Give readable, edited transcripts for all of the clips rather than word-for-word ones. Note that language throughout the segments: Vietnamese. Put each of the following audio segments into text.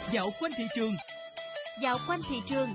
Dạo quanh thị trường. Dạo quanh thị trường.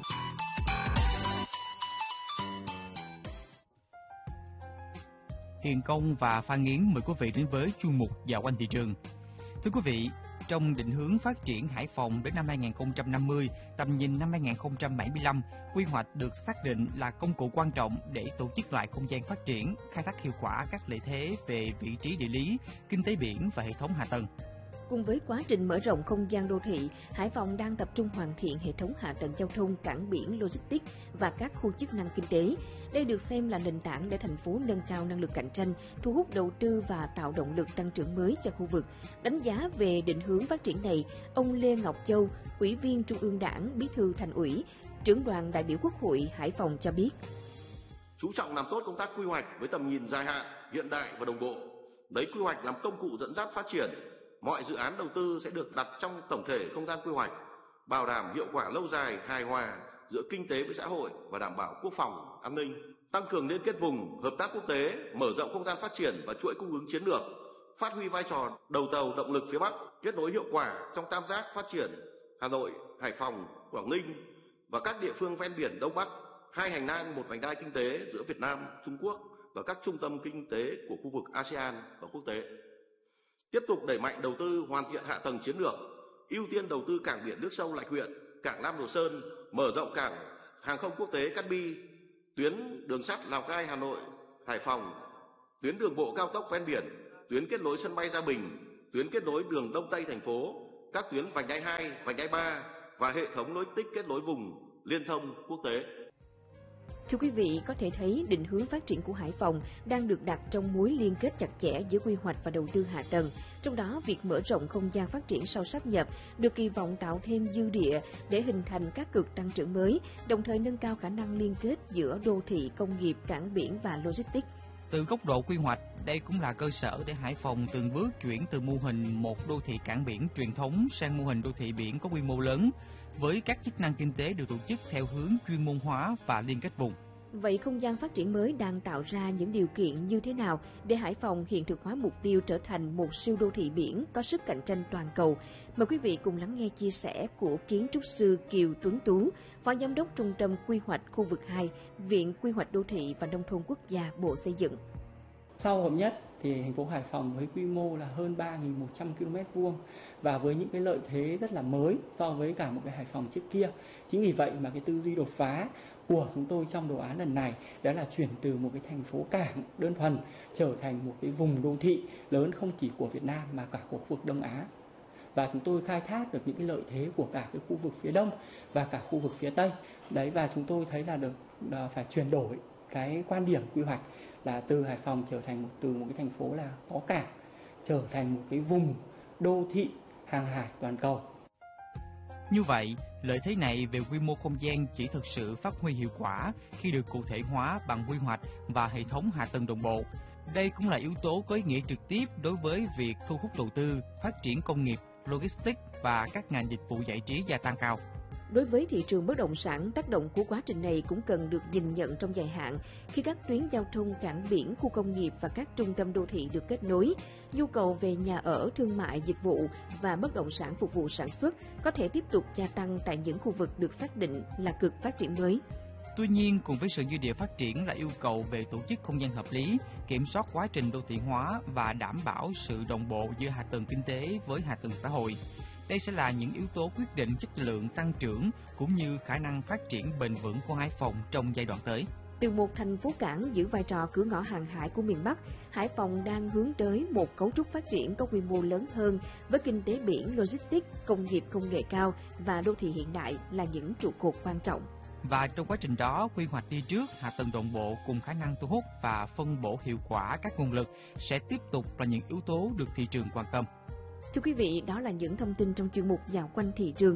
Hiền Công và Phan Nghiến mời quý vị đến với chuyên mục Dạo quanh thị trường. Thưa quý vị, trong định hướng phát triển Hải Phòng đến năm 2050, tầm nhìn năm 2075, quy hoạch được xác định là công cụ quan trọng để tổ chức lại không gian phát triển, khai thác hiệu quả các lợi thế về vị trí địa lý, kinh tế biển và hệ thống hạ tầng. Cùng với quá trình mở rộng không gian đô thị, Hải Phòng đang tập trung hoàn thiện hệ thống hạ tầng giao thông, cảng biển, logistics và các khu chức năng kinh tế. Đây được xem là nền tảng để thành phố nâng cao năng lực cạnh tranh, thu hút đầu tư và tạo động lực tăng trưởng mới cho khu vực. Đánh giá về định hướng phát triển này, ông Lê Ngọc Châu, Ủy viên Trung ương Đảng, Bí thư Thành ủy, Trưởng đoàn đại biểu Quốc hội Hải Phòng cho biết. Chú trọng làm tốt công tác quy hoạch với tầm nhìn dài hạn, hiện đại và đồng bộ, lấy quy hoạch làm công cụ dẫn dắt phát triển. Mọi dự án đầu tư sẽ được đặt trong tổng thể không gian quy hoạch, bảo đảm hiệu quả lâu dài, hài hòa giữa kinh tế với xã hội và đảm bảo quốc phòng, an ninh, tăng cường liên kết vùng, hợp tác quốc tế, mở rộng không gian phát triển và chuỗi cung ứng chiến lược, phát huy vai trò đầu tàu động lực phía Bắc, kết nối hiệu quả trong tam giác phát triển Hà Nội, Hải Phòng, Quảng Ninh và các địa phương ven biển Đông Bắc, hai hành lang một vành đai kinh tế giữa Việt Nam, Trung Quốc và các trung tâm kinh tế của khu vực ASEAN và quốc tế. Tiếp tục đẩy mạnh đầu tư hoàn thiện hạ tầng chiến lược, ưu tiên đầu tư cảng biển nước sâu Lạch Huyện, cảng Nam Đồ Sơn, mở rộng cảng hàng không quốc tế Cát Bi, tuyến đường sắt Lào Cai Hà Nội, Hải Phòng, tuyến đường bộ cao tốc ven biển, tuyến kết nối sân bay Gia Bình, tuyến kết nối đường Đông Tây thành phố, các tuyến vành đai 2, vành đai 3 và hệ thống logistics kết nối vùng liên thông quốc tế. Thưa quý vị, có thể thấy định hướng phát triển của Hải Phòng đang được đặt trong mối liên kết chặt chẽ giữa quy hoạch và đầu tư hạ tầng. Trong đó, việc mở rộng không gian phát triển sau sáp nhập được kỳ vọng tạo thêm dư địa để hình thành các cực tăng trưởng mới, đồng thời nâng cao khả năng liên kết giữa đô thị, công nghiệp, cảng biển và logistics. Từ góc độ quy hoạch, đây cũng là cơ sở để Hải Phòng từng bước chuyển từ mô hình một đô thị cảng biển truyền thống sang mô hình đô thị biển có quy mô lớn, với các chức năng kinh tế được tổ chức theo hướng chuyên môn hóa và liên kết vùng. Vậy không gian phát triển mới đang tạo ra những điều kiện như thế nào để Hải Phòng hiện thực hóa mục tiêu trở thành một siêu đô thị biển có sức cạnh tranh toàn cầu? Mời quý vị cùng lắng nghe chia sẻ của kiến trúc sư Kiều Tuấn Tú, Phó Giám đốc Trung tâm Quy hoạch khu vực 2, Viện Quy hoạch Đô thị và Nông thôn Quốc gia, Bộ Xây dựng. Sau hợp nhất thì thành phố Hải Phòng với quy mô là hơn 3.100 km² và với những cái lợi thế rất là mới so với cả một cái Hải Phòng trước kia. Chính vì vậy mà cái tư duy đột phá của chúng tôi trong đồ án lần này đó là chuyển từ một cái thành phố cảng đơn thuần trở thành một cái vùng đô thị lớn không chỉ của Việt Nam mà cả của khu vực Đông Á. Và chúng tôi khai thác được những cái lợi thế của cả cái khu vực phía Đông và cả khu vực phía Tây. Đấy, và chúng tôi thấy là phải chuyển đổi cái quan điểm quy hoạch là từ Hải Phòng trở thành từ một cái thành phố là có cảng trở thành một cái vùng đô thị hàng hải toàn cầu. Như vậy, lợi thế này về quy mô không gian chỉ thực sự phát huy hiệu quả khi được cụ thể hóa bằng quy hoạch và hệ thống hạ tầng đồng bộ. Đây cũng là yếu tố có ý nghĩa trực tiếp đối với việc thu hút đầu tư, phát triển công nghiệp, logistics và các ngành dịch vụ giải trí gia tăng cao. Đối với thị trường bất động sản, tác động của quá trình này cũng cần được nhìn nhận trong dài hạn. Khi các tuyến giao thông, cảng biển, khu công nghiệp và các trung tâm đô thị được kết nối, nhu cầu về nhà ở, thương mại, dịch vụ và bất động sản phục vụ sản xuất có thể tiếp tục gia tăng tại những khu vực được xác định là cực phát triển mới. Tuy nhiên, cùng với sự dư địa phát triển là yêu cầu về tổ chức không gian hợp lý, kiểm soát quá trình đô thị hóa và đảm bảo sự đồng bộ giữa hạ tầng kinh tế với hạ tầng xã hội. Đây sẽ là những yếu tố quyết định chất lượng tăng trưởng cũng như khả năng phát triển bền vững của Hải Phòng trong giai đoạn tới. Từ một thành phố cảng giữ vai trò cửa ngõ hàng hải của miền Bắc, Hải Phòng đang hướng tới một cấu trúc phát triển có quy mô lớn hơn với kinh tế biển, logistics, công nghiệp công nghệ cao và đô thị hiện đại là những trụ cột quan trọng. Và trong quá trình đó, quy hoạch đi trước, hạ tầng đồng bộ cùng khả năng thu hút và phân bổ hiệu quả các nguồn lực sẽ tiếp tục là những yếu tố được thị trường quan tâm. Thưa quý vị, đó là những thông tin trong chuyên mục Dạo quanh thị trường.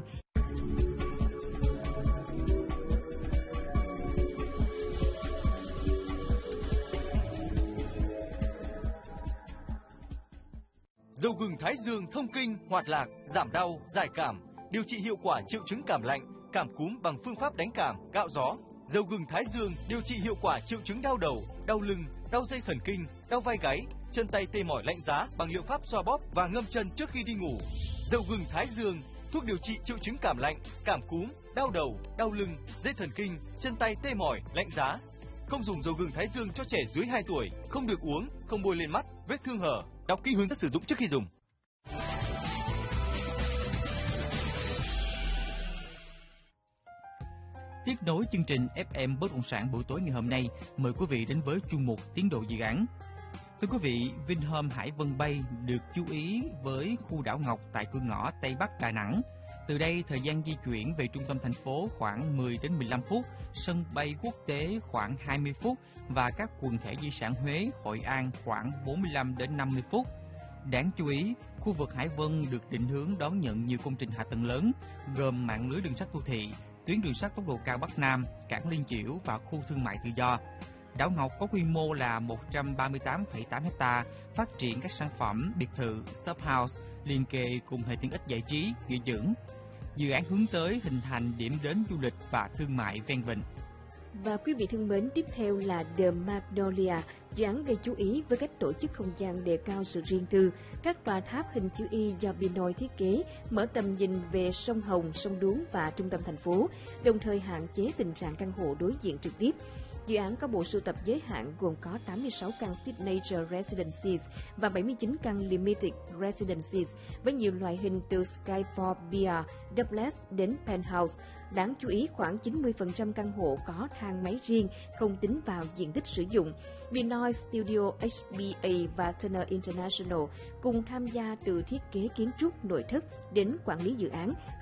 Dầu gừng Thái Dương thông kinh, hoạt lạc, giảm đau, giải cảm, điều trị hiệu quả triệu chứng cảm lạnh, cảm cúm bằng phương pháp đánh cảm, gạo gió. Dầu gừng Thái Dương điều trị hiệu quả triệu chứng đau đầu, đau lưng, đau dây thần kinh, đau vai gáy, chân tay tê mỏi lạnh giá bằng liệu pháp xoa bóp và ngâm chân trước khi đi ngủ. Dầu gừng Thái Dương thuốc điều trị triệu chứng cảm lạnh, cảm cúm, đau đầu, đau lưng, dây thần kinh, chân tay tê mỏi, lạnh giá. Không dùng dầu gừng thái dương cho trẻ dưới 2 tuổi, không được uống, không bôi lên mắt, vết thương hở. Đọc kỹ hướng dẫn sử dụng trước khi dùng. Tiếp nối chương trình FM Bất động sản buổi tối ngày hôm nay, mời quý vị đến với chuyên mục tiến độ dự án. Thưa quý vị, Vinhome Hải Vân Bay được chú ý với khu đảo Ngọc tại cửa ngõ Tây Bắc Đà Nẵng. Từ đây, thời gian di chuyển về trung tâm thành phố khoảng 10 đến 15 phút, sân bay quốc tế khoảng 20 phút và các quần thể di sản Huế, Hội An khoảng 45 đến 50 phút. Đáng chú ý, khu vực Hải Vân được định hướng đón nhận nhiều công trình hạ tầng lớn, gồm mạng lưới đường sắt đô thị, tuyến đường sắt tốc độ cao Bắc Nam, cảng Liên Chiểu và khu thương mại tự do. Đảo Ngọc có quy mô là 138,8 ha, phát triển các sản phẩm, biệt thự, shop house, liền kề cùng hệ tiện ích giải trí, nghỉ dưỡng. Dự án hướng tới hình thành điểm đến du lịch và thương mại ven vịnh. Và quý vị thân mến, tiếp theo là The Magnolia, dự án gây chú ý với cách tổ chức không gian đề cao sự riêng tư, các tòa tháp hình chữ Y do Pinoy thiết kế, mở tầm nhìn về sông Hồng, sông Đuống và trung tâm thành phố, đồng thời hạn chế tình trạng căn hộ đối diện trực tiếp. Dự án có bộ sưu tập giới hạn gồm có 86 căn Signature Residences và 79 căn Limited Residences với nhiều loại hình từ Skyfall Beer, Duplex đến Penthouse. Đáng chú ý, khoảng 90% căn hộ có thang máy riêng, không tính vào diện tích sử dụng. Pinoy Studio HBA và Turner International cùng tham gia từ thiết kế kiến trúc nội thất đến quản lý dự án,